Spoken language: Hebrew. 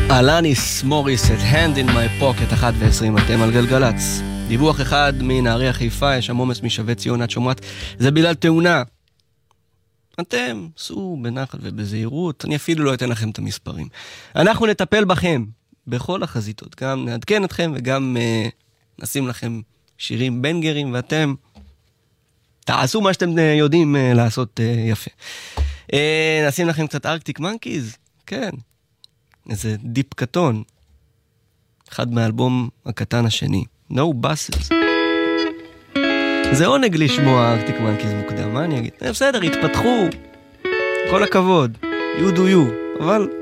אלניס מוריס את Hand in my pocket 1:20 אתם על גלגלץ. דיווח אחד מנהריה חיפה, יש שם עומס משווה ציון עד שומרת, זה בגלל תאונה. אתם סעו בנחת ובזהירות, אני אפילו לא אתן לכם את המספרים. אנחנו נטפל בכם בכל החזיתות, גם נעדכן אתכם וגם נשים לכם שירים בנגרים, ואתם תעשו מה שאתם יודעים לעשות יפה. נשים לכם קצת ארקטיק מנקיז, כן, איזה דיפ קטון, אחד מהאלבום הקטן השני, No Buses. זה עונג לשמוע ארקטיק מנקיז מוקדם, מה אני אגיד? בסדר, התפתחו, כל הכבוד, you do you, אבל